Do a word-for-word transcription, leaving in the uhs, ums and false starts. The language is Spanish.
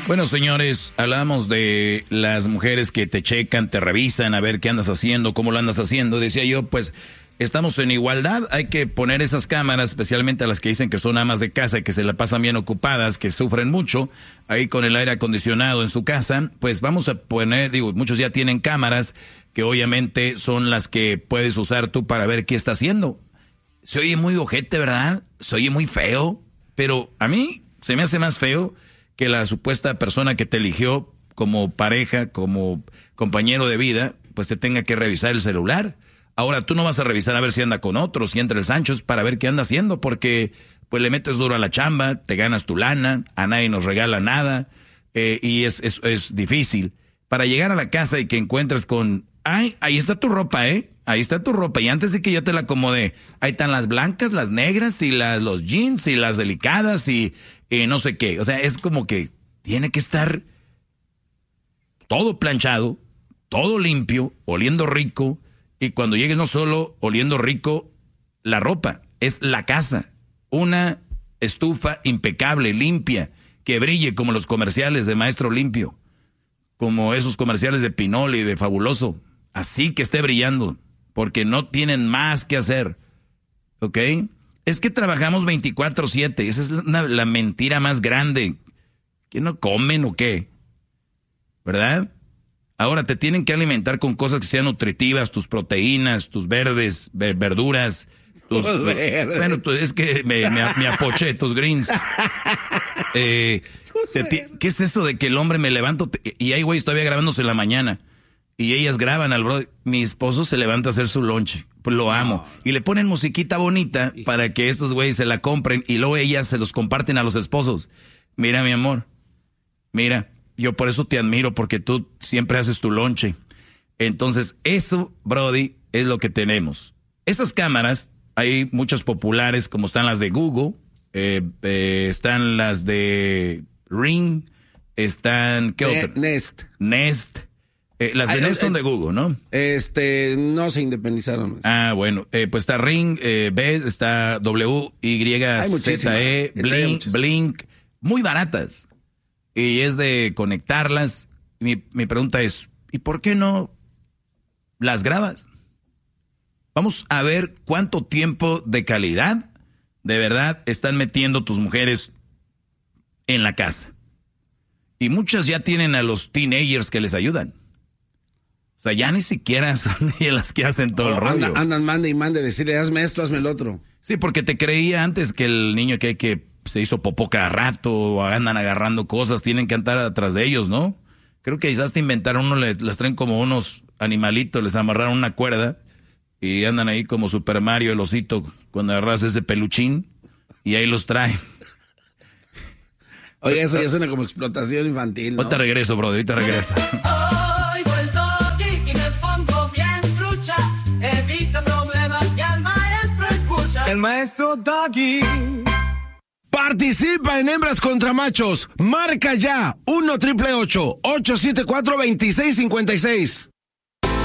Bueno, señores, hablamos de las mujeres que te checan, te revisan a ver qué andas haciendo, cómo lo andas haciendo. Decía yo, pues, estamos en igualdad, hay que poner esas cámaras, especialmente a las que dicen que son amas de casa y que se la pasan bien ocupadas, que sufren mucho, ahí con el aire acondicionado en su casa, pues vamos a poner, digo, muchos ya tienen cámaras que obviamente son las que puedes usar tú para ver qué está haciendo. Se oye muy ojete, ¿verdad? Se oye muy feo, pero a mí se me hace más feo que la supuesta persona que te eligió como pareja, como compañero de vida, pues te tenga que revisar el celular. Ahora tú no vas a revisar a ver si anda con otros, si entra el Sancho, es para ver qué anda haciendo, porque pues le metes duro a la chamba, te ganas tu lana, a nadie nos regala nada, eh, y es, es, es difícil. Para llegar a la casa y que encuentres con, ay, ahí está tu ropa, ¿eh? Ahí está tu ropa, y antes de que yo te la acomode, ahí están las blancas, las negras, y las, los jeans, y las delicadas, y eh, no sé qué. O sea, es como que tiene que estar todo planchado, todo limpio, oliendo rico, y cuando llegues no solo oliendo rico la ropa, es la casa. Una estufa impecable, limpia, que brille como los comerciales de Maestro Limpio, como esos comerciales de Pinol y de Fabuloso. Así que esté brillando, porque no tienen más que hacer, ¿ok? Es que trabajamos veinticuatro siete, esa es la, la mentira más grande. ¿Que no comen o qué? ¿Verdad? Ahora te tienen que alimentar con cosas que sean nutritivas, tus proteínas, tus verdes, ver, verduras. Tus, tu, bueno, tu, es que me, me, me apoché, tus greens. Eh, te, ¿Qué es eso de que el hombre me levanto te, y hay güeyes todavía grabándose en la mañana? Y ellas graban al bro. Mi esposo se levanta a hacer su lonche. Pues lo amo. Y le ponen musiquita bonita para que estos güeyes se la compren y luego ellas se los comparten a los esposos. Mira, mi amor. Mira. Yo por eso te admiro, porque tú siempre haces tu lonche. Entonces, eso, Brody, es lo que tenemos. Esas cámaras, hay muchas populares, como están las de Google, eh, eh, están las de Ring, están... ¿qué Ne- otra? Nest. Nest. Eh, las de Ay, Nest eh, son de Google, ¿no? Este, no se independizaron. Ah, bueno, eh, pues está Ring, eh, B, está W, Y, Z, E, Blink, Blink, muy baratas. Y es de conectarlas. Mi, mi pregunta es, ¿y por qué no las grabas? Vamos a ver cuánto tiempo de calidad de verdad están metiendo tus mujeres en la casa. Y muchas ya tienen a los teenagers que les ayudan. O sea, ya ni siquiera son ellas las que hacen todo oh, el rollo. Anda, andan, mande y mande, decirle, hazme esto, hazme el otro. Sí, porque te creía antes que el niño que hay que... se hizo popó cada rato, o andan agarrando cosas, tienen que andar atrás de ellos, ¿no? Creo que quizás te inventaron uno, les, les traen como unos animalitos, les amarraron una cuerda y andan ahí como Super Mario, el osito, cuando agarras ese peluchín y ahí los traen. Oye, eso ya suena como explotación infantil, ¿no? Ahorita regreso, brother, ahorita regreso. Hoy vuelto aquí y me pongo bien trucha, evita problemas y al maestro escucha. El maestro Doggy. Participa en Hembras contra Machos. Marca ya uno triple ocho, ocho siete cuatro, dos seis cinco seis.